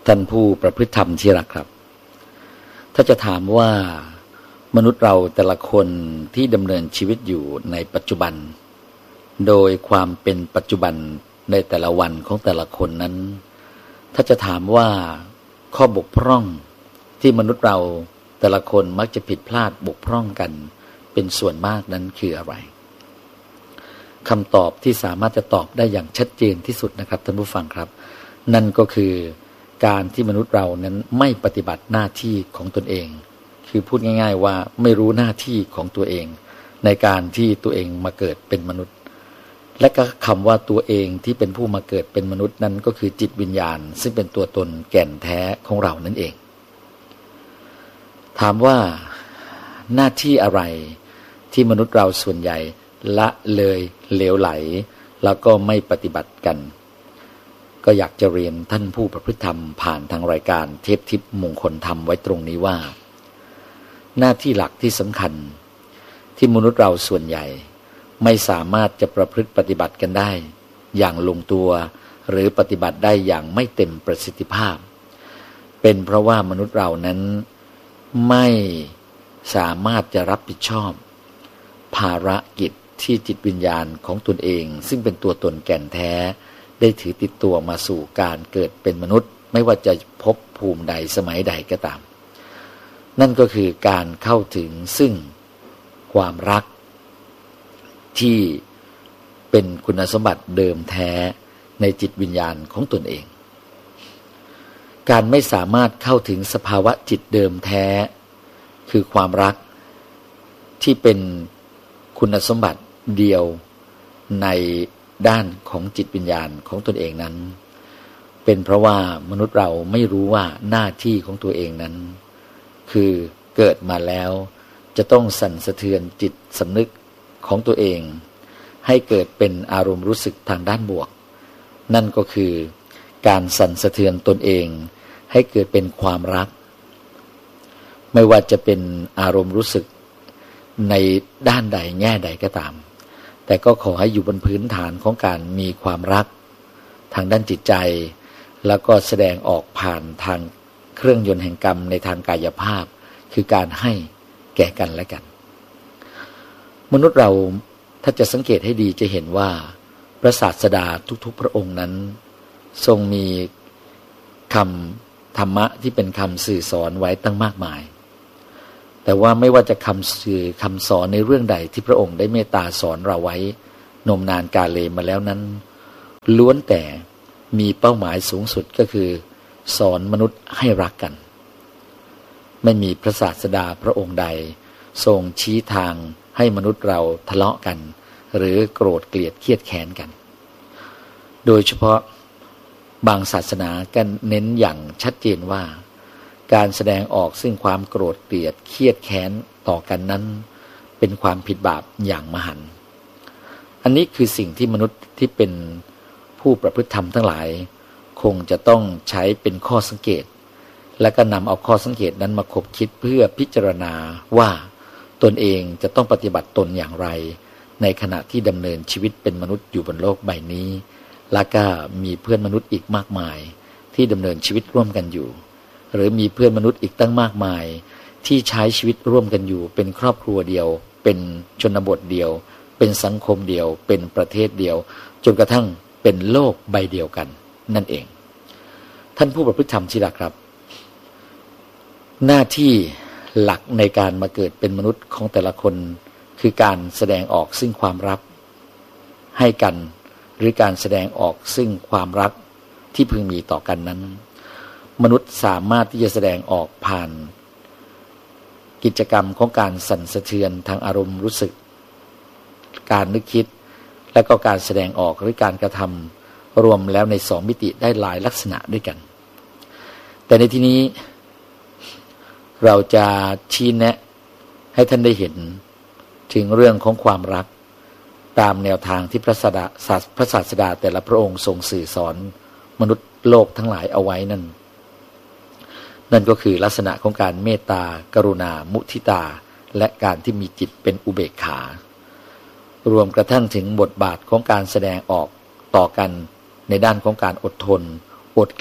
ท่านผู้ประพฤติธรรมที่รักครับถ้าจะถามว่ามนุษย์เราแต่ละคนที่ดำเนินชีวิตอยู่ในปัจจุบันโดยความเป็นปัจจุบันในแต่ละวันของแต่ละคนนั้นถ้าจะถามว่าข้อบกพร่องที่มนุษย์เราแต่ละคนมักจะผิดพลาดบกพร่องกันเป็นส่วนมากนั้นคืออะไรคำตอบที่สามารถจะตอบได้อย่างชัดเจนที่สุดนะครับท่านผู้ฟังครับนั่นก็คือการที่มนุษย์เรานั้นไม่ปฏิบัติหน้าที่ของตนเองคือพูดง่ายๆว่าไม่รู้หน้าที่ของตัวเองในการที่ตัวเองมาเกิดเป็นมนุษย์และก็คำว่าตัวเองที่เป็นผู้มาเกิดเป็นมนุษย์นั้นก็คือจิตวิญญาณซึ่งเป็นตัวตนแก่นแท้ของเรานั่นเองถามว่าหน้าที่อะไรที่มนุษย์เราส่วนใหญ่ละเลยเหลวไหลแล้วก็ไม่ปฏิบัติกันก็อยากจะเรียนท่านผู้ประพฤติธรรมผ่านทางรายการเทพทิพย์มงคลธรรมไว้ตรงนี้ว่าหน้าที่หลักที่สำคัญที่มนุษย์เราส่วนใหญ่ไม่สามารถจะประพฤติปฏิบัติกันได้อย่างลงตัวหรือปฏิบัติได้อย่างไม่เต็มประสิทธิภาพเป็นเพราะว่ามนุษย์เรานั้นไม่สามารถจะรับผิดชอบภารกิจที่จิตวิญญาณของตนเองซึ่งเป็นตัวตนแก่นแท้ได้ถือติดตัวมาสู่การเกิดเป็นมนุษย์ไม่ว่าจะพบภูมิใดสมัยใดก็ตามนั่นก็คือการเข้าถึงซึ่งความรักที่เป็นคุณสมบัติเดิมแท้ในจิตวิญญาณของตนเองการไม่สามารถเข้าถึงสภาวะจิตเดิมแท้คือความรักที่เป็นคุณสมบัติเดียวในด้านของจิตวิญญาณของตนเองนั้นเป็นเพราะว่ามนุษย์เราไม่รู้ว่าหน้าที่ของตัวเองนั้นคือเกิดมาแล้วจะต้องสั่นสะเทือนจิตสำนึกของตัวเองให้เกิดเป็นอารมณ์รู้สึกทางด้านบวกนั่นก็คือการสั่นสะเทือนตนเองให้เกิดเป็นความรักไม่ว่าจะเป็นอารมณ์รู้สึกในด้านใดแง่ใดก็ตามแต่ก็ขอให้อยู่บนพื้นฐานของการมีความรักทางด้านจิตใจแล้วก็แสดงออกผ่านทางเครื่องยนต์แห่งกรรมในทางกายภาพคือการให้แก่กันและกันมนุษย์เราถ้าจะสังเกตให้ดีจะเห็นว่าพระศาสดาทุกๆพระองค์นั้นทรงมีคำธรรมะที่เป็นคำสื่อสอนไว้ตั้งมากมายแต่ว่าไม่ว่าจะคำสื่อคำสอนในเรื่องใดที่พระองค์ได้เมตตาสอนเราไว้นมนานกาเลมาแล้วนั้นล้วนแต่มีเป้าหมายสูงสุดก็คือสอนมนุษย์ให้รักกันไม่มีพระศาสดาพระองค์ใดทรงชี้ทางให้มนุษย์เราทะเลาะกันหรือโกรธเกลียดเครียดแค้นกันโดยเฉพาะบางศาสนาก็เน้นอย่างชัดเจนว่าการแสดงออกซึ่งความโกรธเกลียดเครียดแค้นต่อกันนั้นเป็นความผิดบาปอย่างมหันต์อันนี้คือสิ่งที่มนุษย์ที่เป็นผู้ประพฤติธรรมทั้งหลายคงจะต้องใช้เป็นข้อสังเกตและก็นำเอาข้อสังเกตนั้นมาคบคิดเพื่อพิจารณาว่าตนเองจะต้องปฏิบัติตนอย่างไรในขณะที่ดำเนินชีวิตเป็นมนุษย์อยู่บนโลกใบนี้และก็มีเพื่อนมนุษย์อีกมากมายที่ดำเนินชีวิตร่วมกันอยู่หรือมีเพื่อนมนุษย์อีกตั้งมากมายที่ใช้ชีวิตร่วมกันอยู่เป็นครอบครัวเดียวเป็นชนบทเดียวเป็นสังคมเดียวเป็นประเทศเดียวจนกระทั่งเป็นโลกใบเดียวกันนั่นเองท่านผู้ประพฤติธรรมที่รักครับหน้าที่หลักในการมาเกิดเป็นมนุษย์ของแต่ละคนคือการแสดงออกซึ่งความรักให้กันหรือการแสดงออกซึ่งความรักที่พึงมีต่อกันนั้นมนุษย์สามารถที่จะแสดงออกผ่านกิจกรรมของการสั่นสะเทือนทางอารมณ์รู้สึกการนึกคิดและก็การแสดงออกหรือการกระทำรวมแล้วในสองมิติได้หลายลักษณะด้วยกันแต่ในที่นี้เราจะชี้แนะให้ท่านได้เห็นถึงเรื่องของความรักตามแนวทางที่พระศาสดาแต่ละพระองค์ทรงสื่อสอนมนุษย์โลกทั้งหลายเอาไว้นั่นก็คือลักษณะของการเมตตากรุณามุทิตาและการที่มีจิตเป็นอุเบกขารวมกระทั่งถึงบทบาทของการแสดงออกต่อกันในด้านของการอดทนอดกลั้น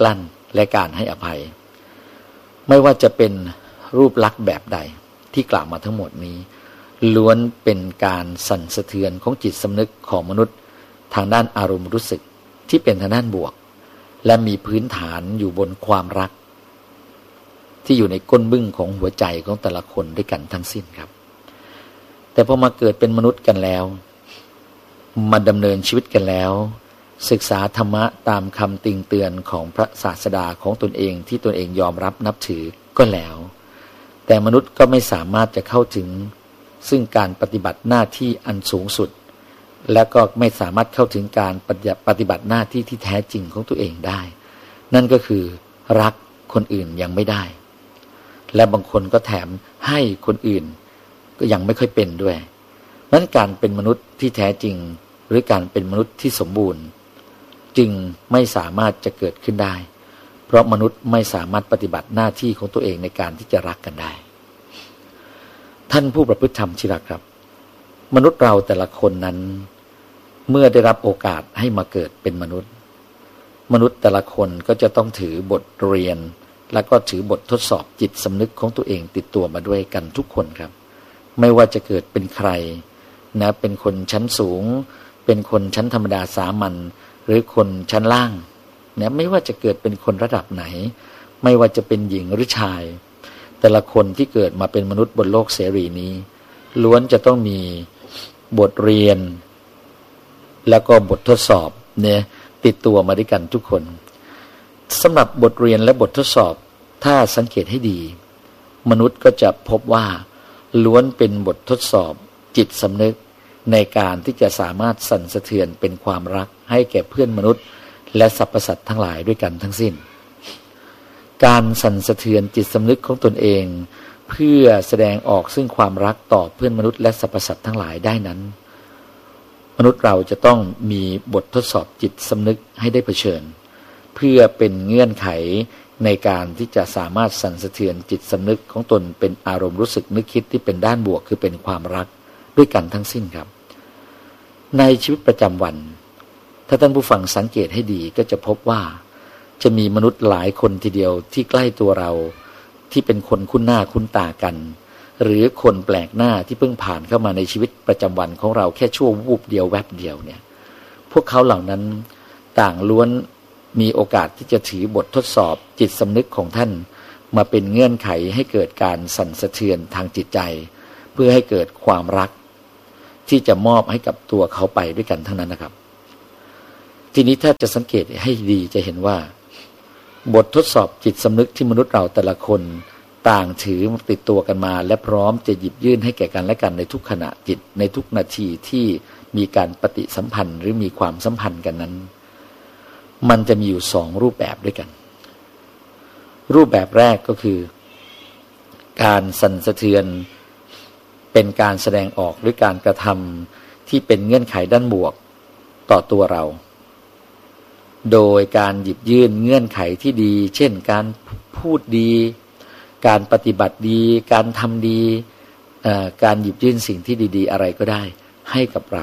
และการให้อภัยไม่ว่าจะเป็นรูปลักษณ์แบบใดที่กล่าวมาทั้งหมดนี้ล้วนเป็นการสั่นสะเทือนของจิตสำนึกของมนุษย์ทางด้านอารมณ์รู้สึกที่เป็นทางด้านบวกและมีพื้นฐานอยู่บนความรักที่อยู่ในก้นบึ้งของหัวใจของแต่ละคนด้วยกันทั้งสิ้นครับแต่พอมาเกิดเป็นมนุษย์กันแล้วมาดำเนินชีวิตกันแล้วศึกษาธรรมะตามคำติงเตือนของพระศาสดาของตนเองที่ตนเองยอมรับนับถือก็แล้วแต่มนุษย์ก็ไม่สามารถจะเข้าถึงซึ่งการปฏิบัติหน้าที่อันสูงสุดและก็ไม่สามารถเข้าถึงการปฏิบัติหน้าที่ที่แท้จริงของตัวเองได้นั่นก็คือรักคนอื่นยังไม่ได้และบางคนก็แถมให้คนอื่นก็ยังไม่ค่อยเป็นด้วยนั้นการเป็นมนุษย์ที่แท้จริงหรือการเป็นมนุษย์ที่สมบูรณ์จึงไม่สามารถจะเกิดขึ้นได้เพราะมนุษย์ไม่สามารถปฏิบัติหน้าที่ของตัวเองในการที่จะรักกันได้ท่านผู้ประพฤติธรรมที่รักครับมนุษย์เราแต่ละคนนั้นเมื่อได้รับโอกาสให้มาเกิดเป็นมนุษย์แต่ละคนก็จะต้องถือบทเรียนแล้วก็ถือบททดสอบจิตสำนึกของตัวเองติดตัวมาด้วยกันทุกคนครับไม่ว่าจะเกิดเป็นใครนะเป็นคนชั้นสูงเป็นคนชั้นธรรมดาสามัญหรือคนชั้นล่างนะไม่ว่าจะเกิดเป็นคนระดับไหนไม่ว่าจะเป็นหญิงหรือชายแต่ละคนที่เกิดมาเป็นมนุษย์บนโลกเสรีนี้ล้วนจะต้องมีบทเรียนแล้วก็บททดสอบเนี่ยติดตัวมาด้วยกันทุกคนสำหรับบทเรียนและบททดสอบถ้าสังเกตให้ดีมนุษย์ก็จะพบว่าล้วนเป็นบททดสอบจิตสำนึกในการที่จะสามารถสั่นสะเทือนเป็นความรักให้แก่เพื่อนมนุษย์และสรรพสัตว์ทั้งหลายด้วยกันทั้งสิ้นการสั่นสะเทือนจิตสำนึกของตนเองเพื่อแสดงออกซึ่งความรักต่อเพื่อนมนุษย์และสรรพสัตว์ทั้งหลายได้นั้นมนุษย์เราจะต้องมีบททดสอบจิตสำนึกให้ได้เผชิญเพื่อเป็นเงื่อนไขในการที่จะสามารถสั่นสะเทือนจิตสำนึกของตนเป็นอารมณ์รู้สึกนึกคิดที่เป็นด้านบวกคือเป็นความรักด้วยกันทั้งสิ้นครับในชีวิตประจำวันถ้าท่านผู้ฟังสังเกตให้ดีก็จะพบว่าจะมีมนุษย์หลายคนทีเดียวที่ใกล้ตัวเราที่เป็นคนคุ้นหน้าคุ้นตากันหรือคนแปลกหน้าที่เพิ่งผ่านเข้ามาในชีวิตประจำวันของเราแค่ชั่ววูบเดียวแวบเดียวเนี่ยพวกเขาเหล่านั้นต่างล้วนมีโอกาสที่จะถือบททดสอบจิตสำนึกของท่านมาเป็นเงื่อนไขให้เกิดการสั่นสะเทือนทางจิตใจเพื่อให้เกิดความรักที่จะมอบให้กับตัวเขาไปด้วยกันทั้งนั้นนะครับทีนี้ถ้าจะสังเกตให้ดีจะเห็นว่าบททดสอบจิตสำนึกที่มนุษย์เราแต่ละคนต่างถือติดตัวกันมาและพร้อมจะหยิบยื่นให้แก่กันและกันในทุกขณะจิตในทุกนาทีที่มีการปฏิสัมพันธ์หรือมีความสัมพันธ์กันนั้นมันจะมีอยู่สองรูปแบบด้วยกันรูปแบบแรกก็คือการสั่นสะเทือนเป็นการแสดงออกหรือการกระทำที่เป็นเงื่อนไขด้านบวกต่อตัวเราโดยการหยิบยื่นเงื่อนไขที่ดีเช่นการพูดดีการปฏิบัติดีการทำดีการหยิบยื่นสิ่งที่ดีๆอะไรก็ได้ให้กับเรา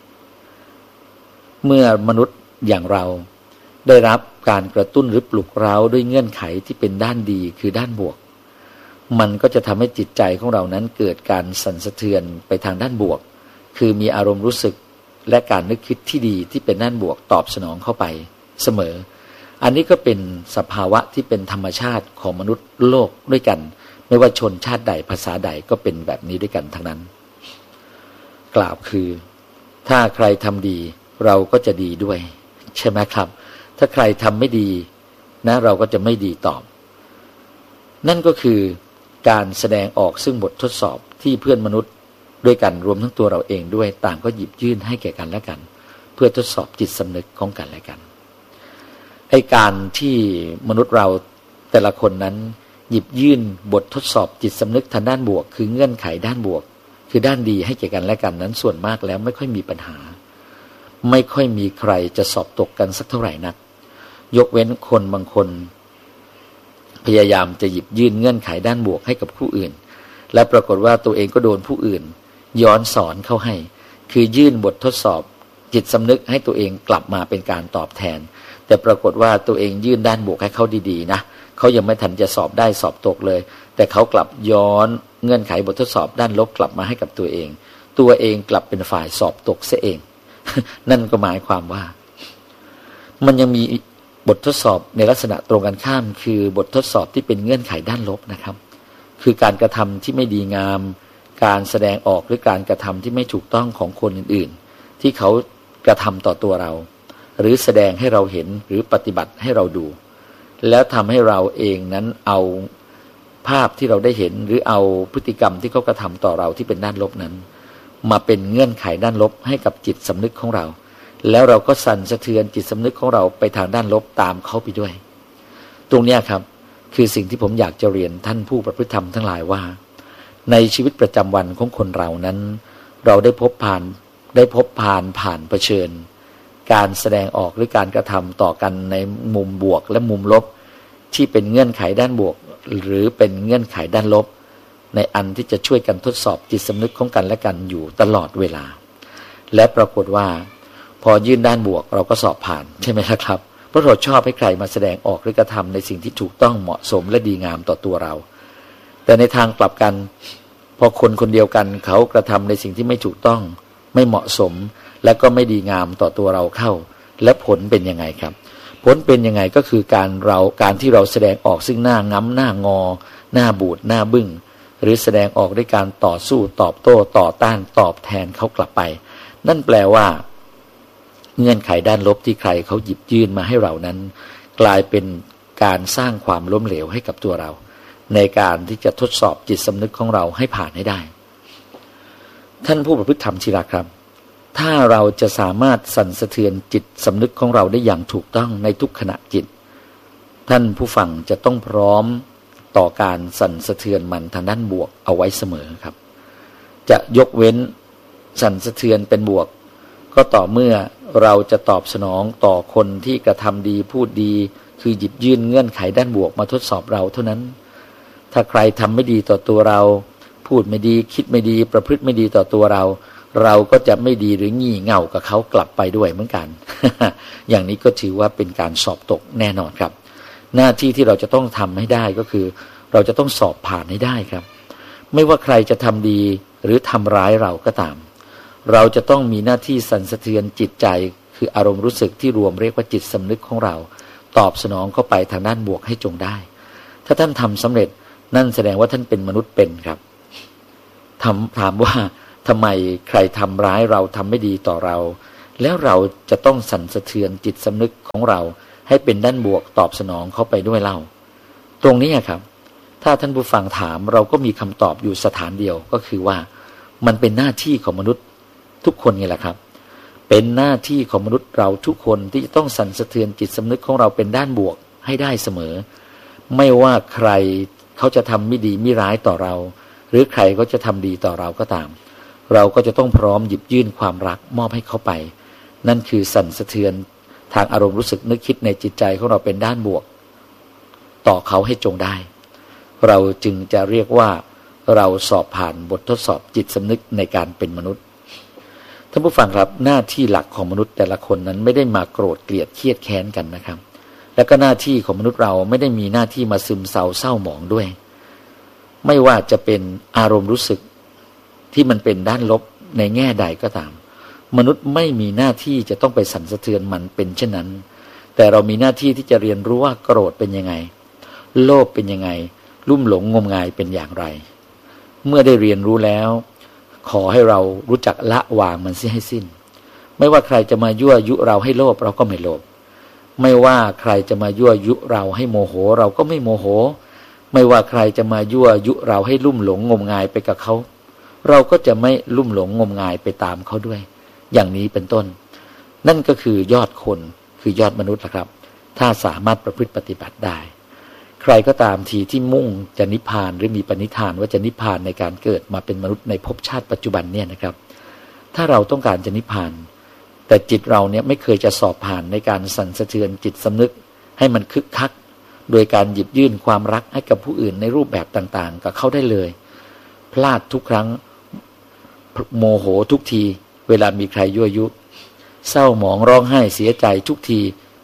เมื่อมนุษย์อย่างเราได้รับการกระตุ้นหรือปลุกเร้าด้วยเงื่อนไขที่เป็นด้านดีคือด้านบวกมันก็จะทำให้จิตใจของเรานั้นเกิดการสั่นสะเทือนไปทางด้านบวกคือมีอารมณ์รู้สึกและการนึกคิดที่ดีที่เป็นด้านบวกตอบสนองเข้าไปเสมออันนี้ก็เป็นสภาวะที่เป็นธรรมชาติของมนุษย์โลกด้วยกันไม่ว่าชนชาติใดภาษาใดก็เป็นแบบนี้ด้วยกันทั้งนั้นกล่าวคือถ้าใครทำดีเราก็จะดีด้วยใช่ไหมครับถ้าใครทำไม่ดีนะเราก็จะไม่ดีตอบนั่นก็คือการแสดงออกซึ่งบททดสอบที่เพื่อนมนุษย์ด้วยกันรวมทั้งตัวเราเองด้วยต่างก็หยิบยื่นให้แก่กันและกันเพื่อทดสอบจิตสำนึกของกันและกันไอ้การที่มนุษย์เราแต่ละคนนั้นหยิบยื่นบททดสอบจิตสำนึกทางด้านบวกคือเงื่อนไขด้านบวกคือด้านดีให้แก่กันและกันนั้นส่วนมากแล้วไม่ค่อยมีปัญหาไม่ค่อยมีใครจะสอบตกกันสักเท่าไหร่นักยกเว้นคนบางคนพยายามจะหยิบยื่นเงื่อนไขด้านบวกให้กับผู้อื่นและปรากฏว่าตัวเองก็โดนผู้อื่นย้อนสอนเข้าให้คือยื่นบททดสอบจิตสำนึกให้ตัวเองกลับมาเป็นการตอบแทนแต่แต่ปรากฏว่าตัวเองยื่นด้านบวกให้เขาดีๆนะเขายังไม่ทันจะสอบได้สอบตกเลยแต่เขากลับย้อนเงื่อนไขบททดสอบด้านลบกลับมาให้กับตัวเองกลับเป็นฝ่ายสอบตกเสียเอง นั่นก็หมายความว่ามันยังมีบททดสอบในลักษณะตรงกันข้ามคือบททดสอบที่เป็นเงื่อนไขด้านลบนะครับคือการกระทำที่ไม่ดีงามการแสดงออกหรือการกระทำที่ไม่ถูกต้องของคนอื่นๆที่เขากระทำต่อตัวเราหรือแสดงให้เราเห็นหรือปฏิบัติให้เราดูแล้วทำให้เราเองนั้นเอาภาพที่เราได้เห็นหรือเอาพฤติกรรมที่เขากระทำต่อเราที่เป็นด้านลบนั้นมาเป็นเงื่อนไขด้านลบให้กับจิตสำนึกของเราแล้วเราก็สั่นสะเทือนจิตสำนึกของเราไปทางด้านลบตามเขาไปด้วยตรงนี้ครับคือสิ่งที่ผมอยากจะเรียนท่านผู้ประพฤติธรรมทั้งหลายว่าในชีวิตประจำวันของคนเรานั้นเราได้พบผ่านเผชิญการแสดงออกหรือการกระทำต่อกันในมุมบวกและมุมลบที่เป็นเงื่อนไขด้านบวกหรือเป็นเงื่อนไขด้านลบในอันที่จะช่วยกันทดสอบจิตสำนึกของกันและกันอยู่ตลอดเวลาและปรากฏว่าพอยื่นด้านบวกเราก็สอบผ่านใช่ไหมล่ะครับเพราะเราชอบให้ใครมาแสดงออกหรือกระทำในสิ่งที่ถูกต้องเหมาะสมและดีงามต่อตัวเราแต่ในทางกลับกันพอคนคนเดียวกันเขากระทำในสิ่งที่ไม่ถูกต้องไม่เหมาะสมและก็ไม่ดีงามต่อตัวเราเข้าและผลเป็นยังไงครับผลเป็นยังไงก็คือการที่เราแสดงออกซึ่งหน้าง้ำหน้างอหน้าบูดหน้าบึ้งหรือแสดงออกด้วยการต่อสู้ตอบโต้ต่อต้านตอบแทนเขากลับไปนั่นแปลว่าเงื่อนไขด้านลบที่ใครเขาหยิบยื่นมาให้เรานั้นกลายเป็นการสร้างความล้มเหลวให้กับตัวเราในการที่จะทดสอบจิตสำนึกของเราให้ผ่านให้ได้ท่านผู้ประพฤติธรรมที่รักครับถ้าเราจะสามารถสั่นสะเทือนจิตสำนึกของเราได้อย่างถูกต้องในทุกขณะจิตท่านผู้ฟังจะต้องพร้อมต่อการสั่นสะเทือนมันทางด้านบวกเอาไว้เสมอครับจะยกเว้นสั่นสะเทือนเป็นบวกก็ต่อเมื่อเราจะตอบสนองต่อคนที่กระทำดีพูดดีคือหยิบยื่นเงื่อนไขด้านบวกมาทดสอบเราเท่านั้นถ้าใครทำไม่ดีต่อตัวเราพูดไม่ดีคิดไม่ดีประพฤติไม่ดีต่อตัวเราก็จะไม่ดีหรืองี่เง่ากับเขากลับไปด้วยเหมือนกัน อย่างนี้ก็ถือว่าเป็นการสอบตกแน่นอนครับหน้าที่ที่เราจะต้องทำให้ได้ก็คือเราจะต้องสอบผ่านให้ได้ครับไม่ว่าใครจะทำดีหรือทำร้ายเราก็ตามเราจะต้องมีหน้าที่สั่นสะเทือนจิตใจคืออารมณ์รู้สึกที่รวมเรียกว่าจิตสำนึกของเราตอบสนองเข้าไปทางด้านบวกให้จงได้ถ้าท่านทำสำเร็จนั่นแสดงว่าท่านเป็นมนุษย์เป็นครับถามว่าทำไมใครทำร้ายเราทำไม่ดีต่อเราแล้วเราจะต้องสั่นสะเทือนจิตสำนึกของเราให้เป็นด้านบวกตอบสนองเข้าไปด้วยเล่าตรงนี้ครับถ้าท่านผู้ฟังถามเราก็มีคำตอบอยู่สถานเดียวก็คือว่ามันเป็นหน้าที่ของมนุษย์ทุกคนไงล่ะครับเป็นหน้าที่ของมนุษย์เราทุกคนที่จะต้องสั่นสะเทือนจิตสำนึกของเราเป็นด้านบวกให้ได้เสมอไม่ว่าใครเขาจะทำไม่ดีไม่ร้ายต่อเราหรือใครก็จะทำดีต่อเราก็ตามเราก็จะต้องพร้อมหยิบยื่นความรักมอบให้เขาไปนั่นคือสั่นสะเทือนทางอารมณ์รู้สึกนึกคิดในจิตใจของเราเป็นด้านบวกต่อเขาให้จงได้เราจึงจะเรียกว่าเราสอบผ่านบททดสอบจิตสำนึกในการเป็นมนุษย์ท่านผู้ฟังครับหน้าที่หลักของมนุษย์แต่ละคนนั้นไม่ได้มาโกรธเกลียดเครียดแค้นกันนะครับและก็หน้าที่ของมนุษย์เราไม่ได้มีหน้าที่มาซึมเศร้าหมองด้วยไม่ว่าจะเป็นอารมณ์รู้สึกที่มันเป็นด้านลบในแง่ใดก็ตามมนุษย์ไม่มีหน้าที่จะต้องไปสั่นสะเทือนมันเป็นเช่นนั้นแต่เรามีหน้าที่ที่จะเรียนรู้ว่าโกรธเป็นยังไงโลภเป็นยังไงลุ่มหลงงมงายเป็นอย่างไรเมื่อได้เรียนรู้แล้วขอให้เรารู้จักละวางมันเสียให้สิ้นไม่ว่าใครจะมายั่วยุเราให้โลภเราก็ไม่โลภไม่ว่าใครจะมายั่วยุเราให้โมโหเราก็ไม่โมโหไม่ว่าใครจะมายั่วยุเราให้ลุ่มหลงงมงายไปกับเขาเราก็จะไม่ลุ่มหลงงมงายไปตามเขาด้วยอย่างนี้เป็นต้นนั่นก็คือยอดคนคือยอดมนุษย์ล่ะครับถ้าสามารถประพฤติปฏิบัติได้ใครก็ตามทีที่มุ่งจะนิพพานหรือมีปณิธานว่าจะนิพพานในการเกิดมาเป็นมนุษย์ในภพชาติปัจจุบันเนี่ยนะครับถ้าเราต้องการจะนิพพานแต่จิตเราเนี่ยไม่เคยจะสอบผ่านในการสั่นสะเทือนจิตสำนึกให้มันคึกคักโดยการหยิบยื่นความรักให้กับผู้อื่นในรูปแบบต่างๆกับเขาได้เลยพลาดทุกครั้งโมโหทุกทีเวลามีใครยั่วยุเศร้าหมองร้องไห้เสียใจทุกที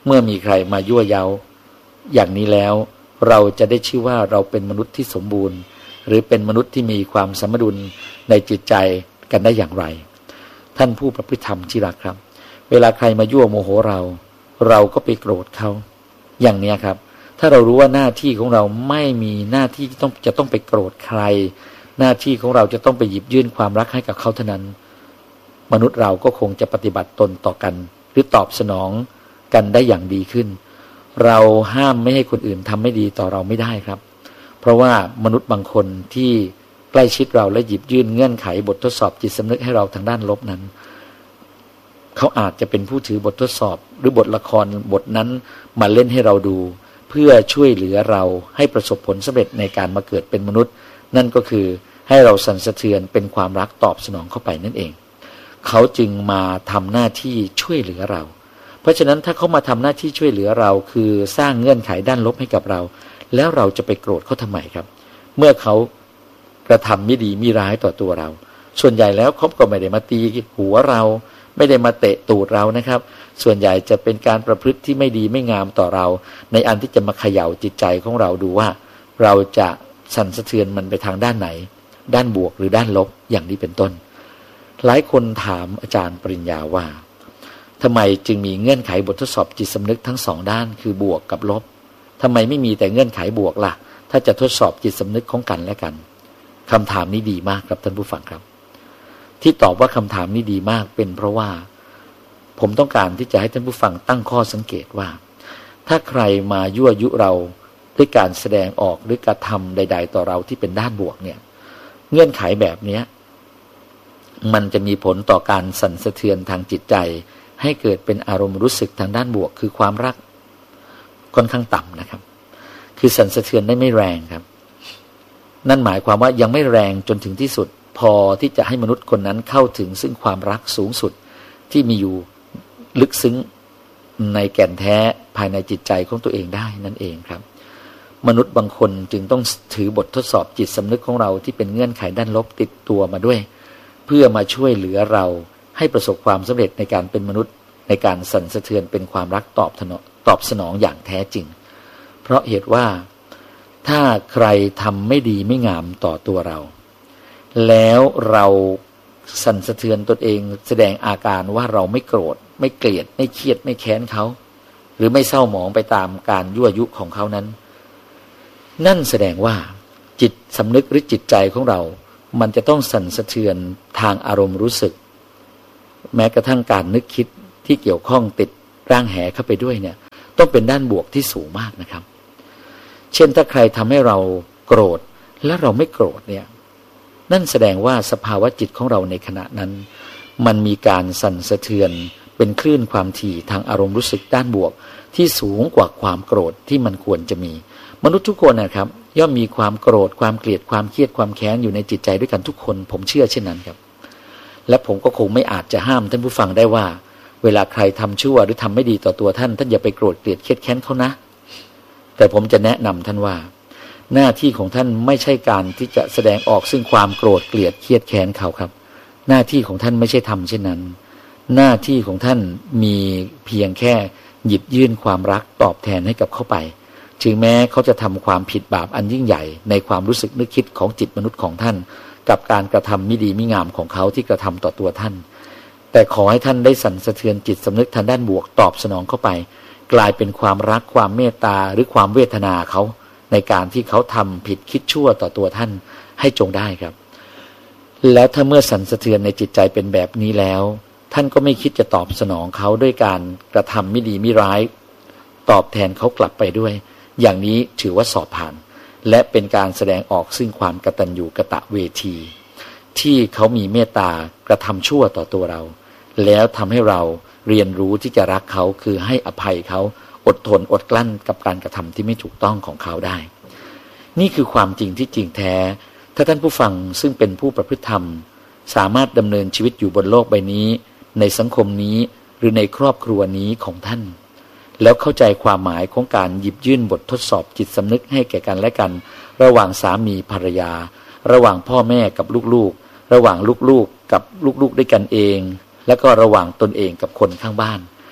เมื่อมีใครมายั่วเย้าอย่างนี้แล้วเราจะได้ชื่อว่าเราเป็นมนุษย์ที่สมบูรณ์หรือเป็นมนุษย์ที่มีความสมดุลในจิตใจกันได้อย่างไรท่านผู้ประพฤติธรรมที่รักครับเวลาใครมายั่วโมโหเราก็ไปโกรธเขาอย่างนี้ครับถ้าเรารู้ว่าหน้าที่ของเราไม่มีหน้าที่จะต้องไปโกรธใครหน้าที่ของเราจะต้องไปหยิบยื่นความรักให้กับเขาเท่านั้นมนุษย์เราก็คงจะปฏิบัติตนต่อกันหรือตอบสนองกันได้อย่างดีขึ้นเราห้ามไม่ให้คนอื่นทำไม่ดีต่อเราไม่ได้ครับเพราะว่ามนุษย์บางคนที่ใกล้ชิดเราและหยิบยื่นเงื่อนไขบททดสอบจิตสำนึกให้เราทางด้านลบนั้นเขาอาจจะเป็นผู้ถือบททดสอบหรือบทละครบทนั้นมาเล่นให้เราดูเพื่อช่วยเหลือเราให้ประสบผลสำเร็จในการมาเกิดเป็นมนุษย์นั่นก็คือให้เราสั่นสะเทือนเป็นความรักตอบสนองเข้าไปนั่นเองเขาจึงมาทำหน้าที่ช่วยเหลือเราเพราะฉะนั้นถ้าเขามาทำหน้าที่ช่วยเหลือเราคือสร้างเงื่อนไขด้านลบให้กับเราแล้วเราจะไปโกรธเขาทำไมครับเมื่อเขากระทำไม่ดีไม่ร้ายต่อตัวเราส่วนใหญ่แล้วเขาก็ไม่ได้มาตีหัวเราไม่ได้มาเตะตูดเรานะครับส่วนใหญ่จะเป็นการประพฤติที่ไม่ดีไม่งามต่อเราในอันที่จะมาเขย่าจิตใจของเราดูว่าเราจะสั่นสะเทือนมันไปทางด้านไหนด้านบวกหรือด้านลบอย่างนี้เป็นต้นหลายคนถามอาจารย์ปริญญาว่าทำไมจึงมีเงื่อนไขบททดสอบจิตสำนึกทั้งสองด้านคือบวกกับลบทำไมไม่มีแต่เงื่อนไขบวกล่ะถ้าจะทดสอบจิตสำนึกของกันและกันคำถามนี้ดีมากครับท่านผู้ฟังครับที่ตอบว่าคำถามนี้ดีมากเป็นเพราะว่าผมต้องการที่จะให้ท่านผู้ฟังตั้งข้อสังเกตว่าถ้าใครมายั่วยุเราด้วยการแสดงออกหรือกระทำใดๆต่อเราที่เป็นด้านบวกเนี่ยเงื่อนไขแบบนี้มันจะมีผลต่อการสั่นสะเทือนทางจิตใจให้เกิดเป็นอารมณ์รู้สึกทางด้านบวกคือความรักค่อนข้างต่ำนะครับคือสั่นสะเทือนได้ไม่แรงครับนั่นหมายความว่ายังไม่แรงจนถึงที่สุดพอที่จะให้มนุษย์คนนั้นเข้าถึงซึ่งความรักสูงสุดที่มีอยู่ลึกซึ้งในแก่นแท้ภายในจิตใจของตัวเองได้นั่นเองครับมนุษย์บางคนจึงต้องถือบททดสอบจิตสำนึกของเราที่เป็นเงื่อนไขด้านลบติดตัวมาด้วยเพื่อมาช่วยเหลือเราให้ประสบความสำเร็จในการเป็นมนุษย์ในการสั่นสะเทือนเป็นความรักตอบสนองอย่างแท้จริงเพราะเหตุว่าถ้าใครทำไม่ดีไม่งามต่อตัวเราแล้วเราสั่นสะเทือนตนเองแสดงอาการว่าเราไม่โกรธไม่เกลียดไม่เครียดไม่แค้นเขาหรือไม่เศร้าหมองไปตามการยั่วยุของเขานั้นนั่นแสดงว่าจิตสำนึกหรือจิตใจของเรามันจะต้องสั่นสะเทือนทางอารมณ์รู้สึกแม้กระทั่งการนึกคิดที่เกี่ยวข้องติดร่างแหเข้าไปด้วยเนี่ยต้องเป็นด้านบวกที่สูงมากนะครับเช่นถ้าใครทำให้เราโกรธและเราไม่โกรธเนี่ยนั่นแสดงว่าสภาวะจิตของเราในขณะนั้นมันมีการสั่นสะเทือนเป็นคลื่นความถี่ทางอารมณ์รู้สึกด้านบวกที่สูงกว่าความโกรธที่มันควรจะมีมนุษย์ทุกคนนะครับย่อมมีความโกรธความเกลียดความเครียดความแค้นอยู่ในจิตใจด้วยกันทุกคนผมเชื่อเช่นนั้นครับและผมก็คงไม่อาจจะห้ามท่านผู้ฟังได้ว่าเวลาใครทำชั่วหรือทำไม่ดีต่อตัวท่านอย่าไปโกรธเกลียดเครียดแค้นเขานะแต่ผมจะแนะนำท่านว่าหน้าที่ของท่านไม่ใช่การที่จะแสดงออกซึ่งความโกรธเกลียดเครียดแค้นเขาครับหน้าที่ของท่านไม่ใช่ทำเช่นนั้นหน้าที่ของท่านมีเพียงแค่หยิบยื่นความรักตอบแทนให้กับเขาไปถึงแม้เขาจะทำความผิดบาปอันยิ่งใหญ่ในความรู้สึกนึกคิดของจิตมนุษย์ของท่านกับการกระทำไม่ดีไม่งามของเขาที่กระทำต่อตัวท่านแต่ขอให้ท่านได้สั่นสะเทือนจิตสำนึกทางด้านบวกตอบสนองเข้าไปกลายเป็นความรักความเมตตาหรือความเวทนาเขาในการที่เขาทำผิดคิดชั่วต่อตัวท่านให้จงได้ครับแล้วถ้าเมื่อสั่นสะเทือนในจิตใจเป็นแบบนี้แล้วท่านก็ไม่คิดจะตอบสนองเขาด้วยการกระทำไม่ดีไม่ร้ายตอบแทนเขากลับไปด้วยอย่างนี้ถือว่าสอบผ่านและเป็นการแสดงออกซึ่งความกตัญญูกตเวทีที่เขามีเมตตากระทำชั่วต่อตัวเราแล้วทำให้เราเรียนรู้ที่จะรักเขาคือให้อภัยเขาอดทนอดกลั้นกับการกระทำที่ไม่ถูกต้องของเขาได้นี่คือความจริงที่จริงแท้ถ้าท่านผู้ฟังซึ่งเป็นผู้ประพฤติธรรมสามารถดำเนินชีวิตอยู่บนโลกใบนี้ในสังคมนี้หรือในครอบครัวนี้ของท่านแล้วเข้าใจความหมายของการหยิบยื่นบททดสอบจิตสำนึกให้แก่กันและกันระหว่างสามีภรรยาระหว่างพ่อแม่กับลูกๆระหว่างลูกๆกับลูกๆด้วยกันเองและก็ระหว่างตนเองกับคนข้างบ้าน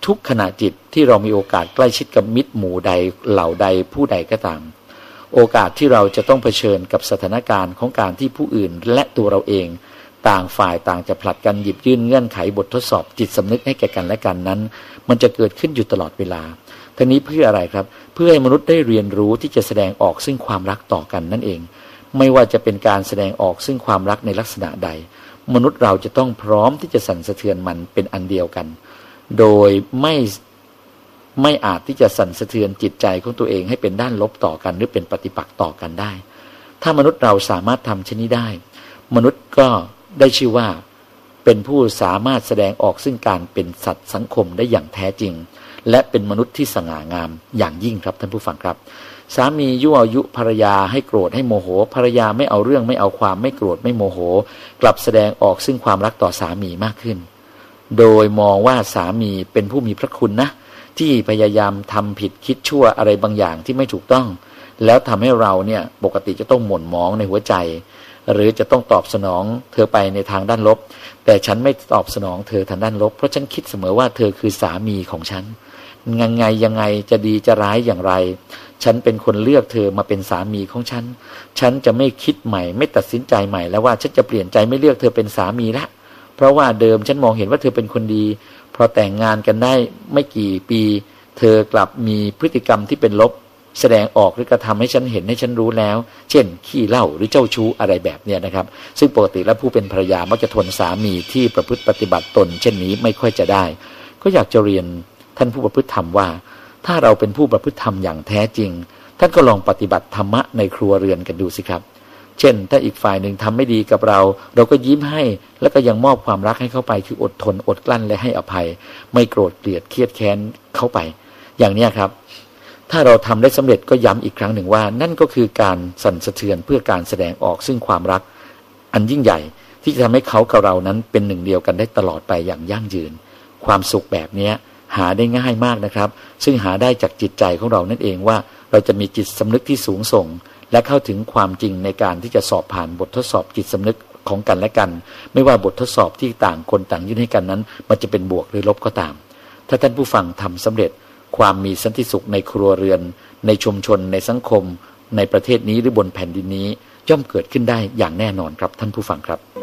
ทุกขณะจิตที่เรามีโอกาสใกล้ชิดกับมิตรหมู่ใดเหล่าใดผู้ใดก็ตามโอกาสที่เราจะต้องเผชิญกับสถานการณ์ของการที่ผู้อื่นและตัวเราเองต่างฝ่ายต่างจะผลัดกันหยิบยื่นเงื่อนไขบททดสอบจิตสำนึกให้แก่กันและกันนั้นมันจะเกิดขึ้นอยู่ตลอดเวลาทั้งนี้เพื่ออะไรครับเพื่อให้มนุษย์ได้เรียนรู้ที่จะแสดงออกซึ่งความรักต่อกันนั่นเองไม่ว่าจะเป็นการแสดงออกซึ่งความรักในลักษณะใดมนุษย์เราจะต้องพร้อมที่จะสั่นสะเทือนมันเป็นอันเดียวกันโดยไม่อาจที่จะสั่นสะเทือนจิตใจของตัวเองให้เป็นด้านลบต่อกันหรือเป็นปฏิปักษ์ต่อกันได้ถ้ามนุษย์เราสามารถทำเช่นนี้ได้มนุษย์ก็ได้ชื่อว่าเป็นผู้สามารถแสดงออกซึ่งการเป็นสัตว์สังคมได้อย่างแท้จริงและเป็นมนุษย์ที่สง่างามอย่างยิ่งครับท่านผู้ฟังครับสามียั่วยุภรรยาให้โกรธให้โมโหภรรยาไม่เอาเรื่องไม่เอาความไม่โกรธไม่โมโหกลับแสดงออกซึ่งความรักต่อสามีมากขึ้นโดยมองว่าสามีเป็นผู้มีพระคุณนะที่พยายามทำผิดคิดชั่วอะไรบางอย่างที่ไม่ถูกต้องแล้วทำให้เราเนี่ยปกติจะต้องหม่นหมองในหัวใจหรือจะต้องตอบสนองเธอไปในทางด้านลบแต่ฉันไม่ตอบสนองเธอทางด้านลบเพราะฉันคิดเสมอว่าเธอคือสามีของฉันยังไงจะดีจะร้ายอย่างไรฉันเป็นคนเลือกเธอมาเป็นสามีของฉันฉันจะไม่คิดใหม่ไม่ตัดสินใจใหม่แล้วว่าฉันจะเปลี่ยนใจไม่เลือกเธอเป็นสามีละเพราะว่าเดิมฉันมองเห็นว่าเธอเป็นคนดีพอแต่งงานกันได้ไม่กี่ปีเธอกลับมีพฤติกรรมที่เป็นลบแสดงออกหรือกระทำให้ฉันเห็นให้ฉันรู้แล้วเช่นขี้เหล้าหรือเจ้าชู้อะไรแบบเนี้ยนะครับซึ่งปกติแล้วผู้เป็นภรรยามักจะทนสามีที่ประพฤติปฏิบัติตนเช่นนี้ไม่ค่อยจะได้ก็อยากจะเรียนท่านผู้ประพฤติธรรมว่าถ้าเราเป็นผู้ประพฤติธรรมอย่างแท้จริงท่านก็ลองปฏิบัติธรรมะในครัวเรือนกันดูสิครับเช่นถ้าอีกฝ่ายหนึ่งทำไม่ดีกับเราก็ยิ้มให้แล้วก็ยังมอบความรักให้เขาไปคืออดทนอดกลั้นและให้อภัยไม่โกรธเกลียดเครียดแค้นเข้าไปอย่างนี้ครับถ้าเราทำได้สำเร็จก็ย้ำอีกครั้งหนึ่งว่านั่นก็คือการสั่นสะเทือนเพื่อการแสดงออกซึ่งความรักอันยิ่งใหญ่ที่จะทำให้เขากับเรานั้นเป็นหนึ่งเดียวกันได้ตลอดไปอย่างยั่งยืนความสุขแบบนี้หาได้ง่ายมากนะครับซึ่งหาได้จากจิตใจของเรานั่นเองว่าเราจะมีจิตสำนึกที่สูงส่งและเข้าถึงความจริงในการที่จะสอบผ่านบททดสอบจิตสำนึกของกันและกันไม่ว่าบททดสอบที่ต่างคนต่างยื่นให้กันนั้นมันจะเป็นบวกหรือลบก็ตามถ้าท่านผู้ฟังทำสำเร็จความมีสันติสุขในครัวเรือนในชุมชนในสังคมในประเทศนี้หรือบนแผ่นดินนี้ย่อมเกิดขึ้นได้อย่างแน่นอนครับท่านผู้ฟังครับ